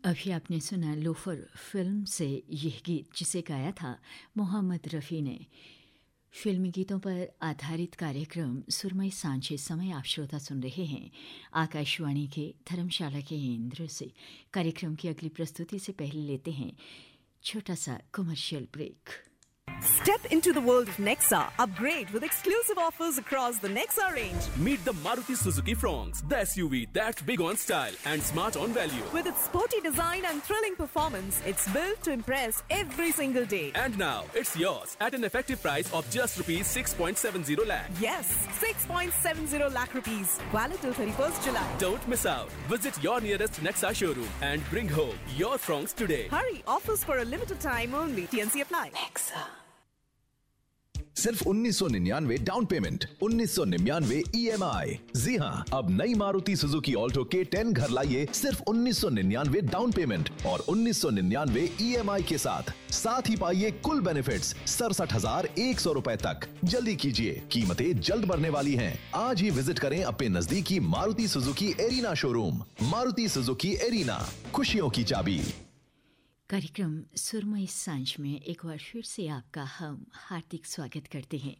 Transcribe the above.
अभी आपने सुना लोफर फिल्म से यह गीत, जिसे गाया था मोहम्मद रफ़ी ने। फिल्मी गीतों पर आधारित कार्यक्रम सुरमई सांझ इस समय आप श्रोता सुन रहे हैं आकाशवाणी के धर्मशाला के केंद्र से। कार्यक्रम की अगली प्रस्तुति से पहले लेते हैं छोटा सा commercial break. Step into the world of Nexa. Upgrade with exclusive offers across the Nexa range. Meet the Maruti Suzuki Fronx, the SUV that's big on style and smart on value. With its sporty design and thrilling performance, it's built to impress every single day. And now, it's yours at an effective price of just rupees 6.70 lakh. Yes, 6.70 lakh rupees. Valid till 31st July. Don't miss out. Visit your nearest Nexa showroom and bring home your Fronx today. Hurry, offers for a limited time only. TNC apply. Nexa. सिर्फ 1999 down payment, 1999 EMI। जी हाँ, अब नई Maruti Suzuki Alto K10 घर लाइए सिर्फ 1999 down payment और 1999 EMI के साथ ही पाइए कुल बेनिफिट्स 67,100 रुपए तक। जल्दी कीजिए, कीमतें जल्द बढ़ने वाली हैं। आज ही विजिट करें अपने नजदीकी Maruti Suzuki arena showroom. Maruti Suzuki arena, खुशियों की चाबी। कार्यक्रम सुरमई सांझ में एक बार फिर से आपका हम हार्दिक स्वागत करते हैं।